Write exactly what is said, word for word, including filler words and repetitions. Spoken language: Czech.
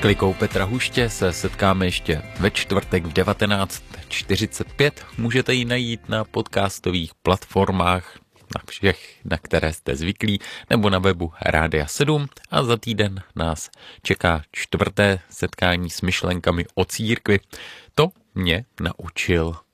Klikou Petra Huště se setkáme ještě ve čtvrtek v devatenáct čtyřicet pět. Můžete ji najít na podcastových platformách, na všech, na které jste zvyklí, nebo na webu Rádia sedm. A za týden nás čeká čtvrté setkání s myšlenkami o církvi. To mě naučil